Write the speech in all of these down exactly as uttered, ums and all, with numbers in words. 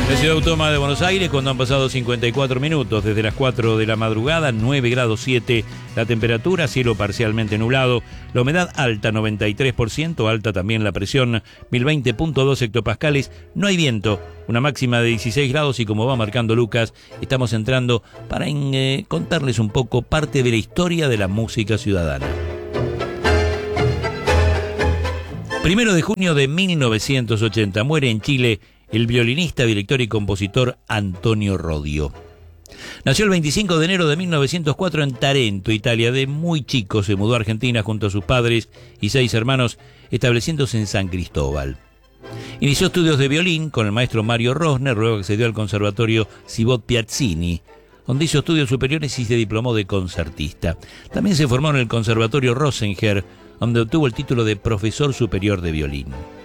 La ciudad autónoma de Buenos Aires, cuando han pasado cincuenta y cuatro minutos desde las cuatro de la madrugada, nueve grados siete la temperatura, cielo parcialmente nublado, la humedad alta, noventa y tres por ciento, alta también la presión, mil veinte punto dos hectopascales, no hay viento, una máxima de dieciséis grados y como va marcando Lucas, estamos entrando para en, eh, contarles un poco parte de la historia de la música ciudadana. Primero de junio de mil novecientos ochenta, muere en Chile el violinista, director y compositor Antonio Rodio. Nació el veinticinco de enero de mil novecientos cuatro en Tarento, Italia. De muy chico se mudó a Argentina junto a sus padres y seis hermanos, estableciéndose en San Cristóbal. Inició estudios de violín con el maestro Mario Rosner, luego accedió al conservatorio Cibot Piazzini, donde hizo estudios superiores y se diplomó de concertista. También se formó en el conservatorio Rosinger, donde obtuvo el título de profesor superior de violín.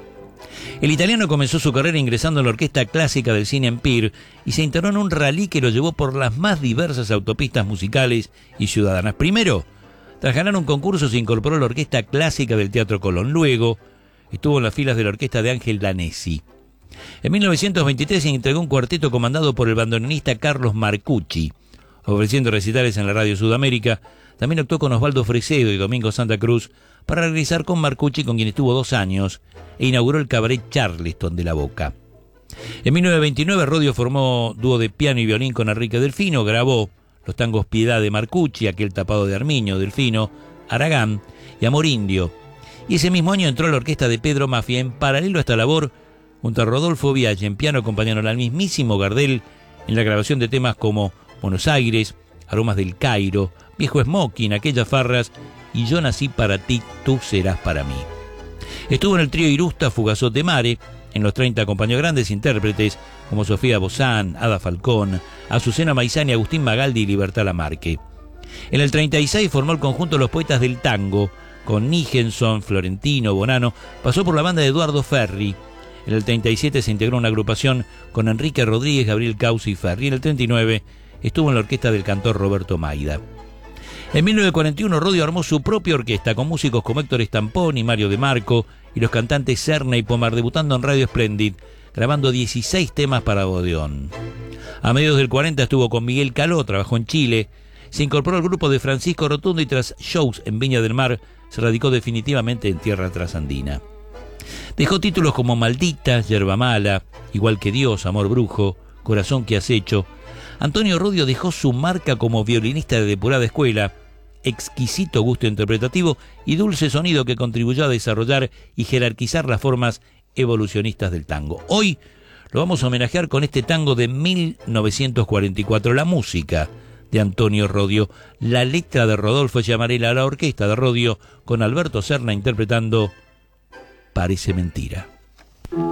El italiano comenzó su carrera ingresando en la Orquesta Clásica del Cine Empire y se integró en un rally que lo llevó por las más diversas autopistas musicales y ciudadanas. Primero, tras ganar un concurso, se incorporó a la Orquesta Clásica del Teatro Colón. Luego, estuvo en las filas de la orquesta de Ángel Danesi. En mil novecientos veintitrés se integró un cuarteto comandado por el bandoneonista Carlos Marcucci, ofreciendo recitales en la Radio Sudamérica. También actuó con Osvaldo Fresedo y Domingo Santa Cruz para regresar con Marcucci, con quien estuvo dos años, e inauguró el cabaret Charleston de La Boca. En mil novecientos veintinueve, Rodio formó dúo de piano y violín con Enrique Delfino, grabó los tangos Piedad de Marcucci, Aquel tapado de Armiño, Delfino, Aragán y Amor Indio. Y ese mismo año entró a la orquesta de Pedro Mafia. En paralelo a esta labor, junto a Rodolfo Biaggi en piano, acompañaron al mismísimo Gardel en la grabación de temas como Buenos Aires, Aromas del Cairo, Viejo Smoking, Aquellas Farras y Yo nací para ti, tú serás para mí. Estuvo en el trío Irusta Fugazot de Mare. En los treinta acompañó grandes intérpretes como Sofía Bozán, Ada Falcón, Azucena Maizani, Agustín Magaldi y Libertad Lamarque. En el treinta y seis formó el conjunto Los Poetas del Tango, con Nijenson, Florentino, Bonano. Pasó por la banda de Eduardo Ferri. En el treinta y siete se integró una agrupación con Enrique Rodríguez, Gabriel Causi y Ferri. En el treinta y nueve estuvo en la orquesta del cantor Roberto Maida. En mil novecientos cuarenta y uno, Rodio armó su propia orquesta con músicos como Héctor Stamponi, Mario De Marco y los cantantes Serna y Pomar, debutando en Radio Splendid, grabando dieciséis temas para Odeón. A mediados del cuarenta estuvo con Miguel Caló, trabajó en Chile, se incorporó al grupo de Francisco Rotundo y tras shows en Viña del Mar se radicó definitivamente en tierra trasandina. Dejó títulos como Maldita, Yerba Mala, Igual que Dios, Amor Brujo, Corazón que has hecho. Antonio Rodio dejó su marca como violinista de depurada escuela, exquisito gusto interpretativo y dulce sonido que contribuyó a desarrollar y jerarquizar las formas evolucionistas del tango. Hoy lo vamos a homenajear con este tango de mil novecientos cuarenta y cuatro, la música de Antonio Rodio, la letra de Rodolfo Llamarela, la orquesta de Rodio con Alberto Serna interpretando Parece Mentira.